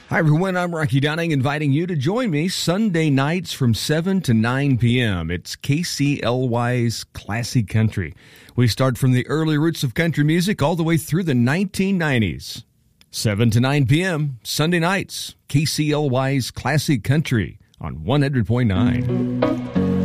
Hi, everyone. I'm Rocky Dunning, inviting you to join me Sunday nights from 7 to 9 p.m. It's KCLY's Classic Country. We start from the early roots of country music all the way through the 1990s. 7 to 9 p.m. Sunday nights, KCLY's Classic Country on 100.9.